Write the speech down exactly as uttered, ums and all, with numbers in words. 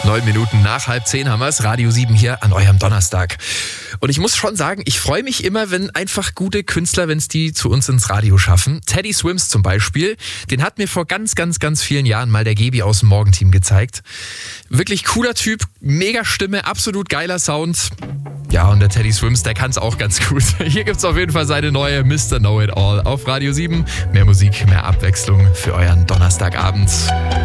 Neun Minuten nach halb zehn haben wir es. Radio sieben hier an eurem Donnerstag. Und ich muss schon sagen, ich freue mich immer, wenn einfach gute Künstler, wenn es die zu uns ins Radio schaffen. Teddy Swims zum Beispiel, den hat mir vor ganz, ganz, ganz vielen Jahren mal der Gebi aus dem Morgenteam gezeigt. Wirklich cooler Typ, mega Stimme, absolut geiler Sound. Ja, und der Teddy Swims, der kann es auch ganz gut. Hier gibt's auf jeden Fall seine neue Mister Know It All auf Radio sieben. Mehr Musik, mehr Abwechslung für euren Donnerstagabend.